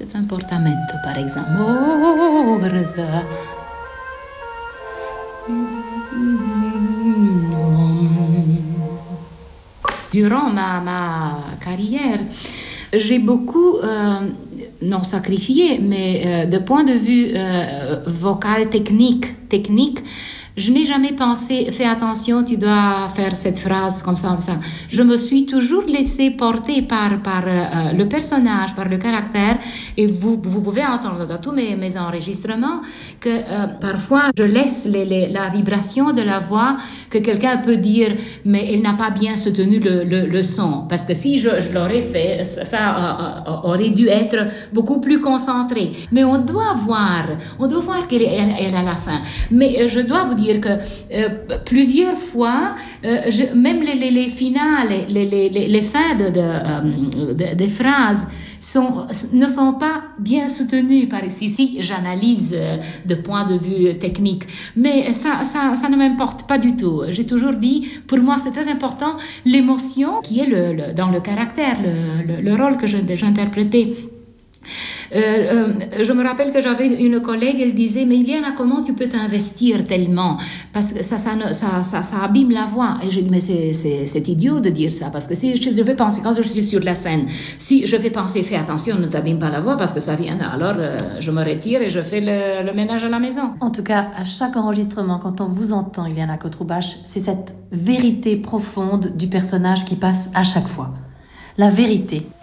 C'est un portamento, par exemple. Oh, guarda. Durant ma carrière, j'ai beaucoup, non sacrifié, mais de point de vue vocal technique, je n'ai jamais pensé, fais attention, tu dois faire cette phrase comme ça, comme ça. Je me suis toujours laissée porter par le personnage, par le caractère. Et vous pouvez entendre dans tous mes enregistrements que parfois je laisse la vibration de la voix, que quelqu'un peut dire, mais elle n'a pas bien soutenu le son. Parce que si je l'aurais fait, ça aurait dû être beaucoup plus concentré. Mais on doit voir qu'elle est à la fin. Mais je dois vous dire que plusieurs fois, même les finales, les fins des phrases ne sont pas bien soutenues par ici. Si j'analyse de point de vue technique, mais ça ne m'importe pas du tout. J'ai toujours dit, pour moi, c'est très important l'émotion qui est dans le caractère, le rôle que j'interprétais. Je me rappelle que j'avais une collègue, elle disait, mais Iliana, comment tu peux t'investir tellement? Parce que ça abîme la voix. Et je dis, mais c'est idiot de dire ça, parce que si je vais penser, quand je suis sur la scène, si je vais penser, fais attention, ne t'abîme pas la voix, parce que ça vient, alors je me retire et je fais le ménage à la maison. En tout cas, à chaque enregistrement, quand on vous entend, Iliana Kotroubache, c'est cette vérité profonde du personnage qui passe à chaque fois. La vérité.